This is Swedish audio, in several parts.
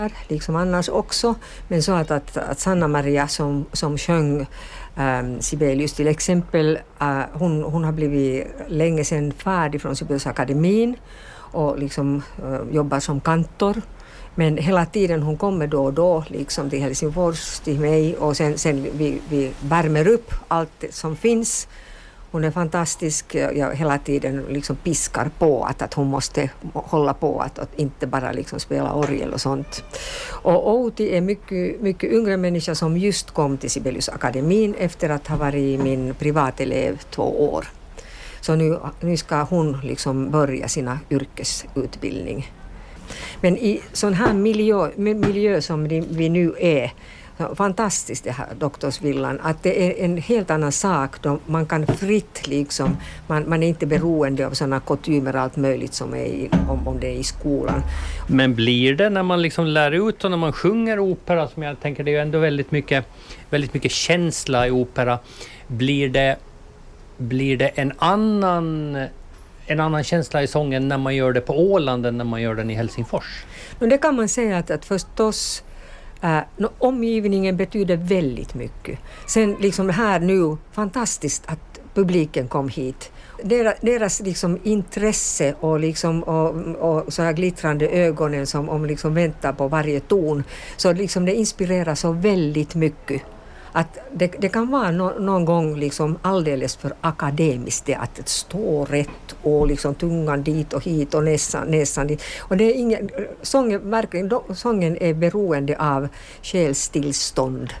liksom annars också, men så att Sanna Maria som sjöng Sibelius till exempel, hon har blivit länge sedan färdig från Sibeliusakademin och liksom jobbar som kantor, men hela tiden hon kommer då och då liksom till Helsingfors, till mig, och sen vi värmer upp allt som finns. Hon är fantastisk, jag hela tiden liksom piskar på att hon måste hålla på att inte bara liksom spela orgel och sånt. Och Outi är mycket yngre människa som just kom till Sibeliusakademin efter att ha varit min privatelev 2 år. Så nu ska hon liksom börja sina yrkesutbildning. Men i sån här miljö som vi nu är, fantastiskt det här doktorsvillan, att det är en helt annan sak då man kan fritt liksom, man är inte beroende av sådana kutymer allt möjligt som är om det är i skolan. Men blir det när man liksom lär ut och när man sjunger opera, som jag tänker det är ju ändå väldigt mycket känsla i opera, blir det en annan känsla i sången när man gör det på Åland än när man gör den i Helsingfors? Men det kan man säga att förstås omgivningen betyder väldigt mycket. Sen liksom här nu, fantastiskt att publiken kom hit. Deras liksom intresse och liksom och så här glittrande ögonen som om liksom väntar på varje ton, så liksom det inspirerar så väldigt mycket. Att det kan vara någon gång liksom alldeles för akademiskt det att stå rätt och liksom tungan dit och hit och näsan dit. Och det är sången är beroende av själstillstånd.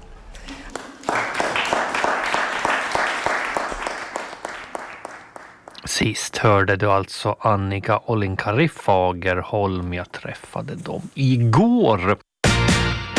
Sist hörde du alltså Annika Olinkari Fagerholm. Jag träffade dem igår.